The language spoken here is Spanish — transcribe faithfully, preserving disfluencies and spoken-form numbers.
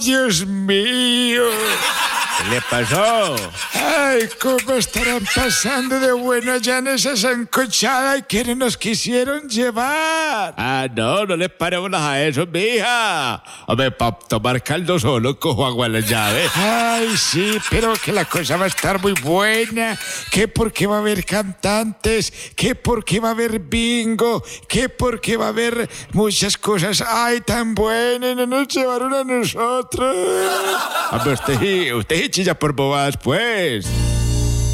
Dios mío. ¿Qué le pasó? Ay, cómo estarán pasando de bueno allá en esa sancochada y que no nos quisieron llevar. Ah, no, no les paremos a eso, mija. Hombre, para tomar caldo solo cojo agua en la llave. Ay, sí, pero que la cosa va a estar muy buena. Que porque va a haber cantantes, que porque va a haber bingo, que porque va a haber muchas cosas. Ay, tan buenas, no nos llevaron a nosotros. Hombre, usted, usted chilla por bobadas, pues.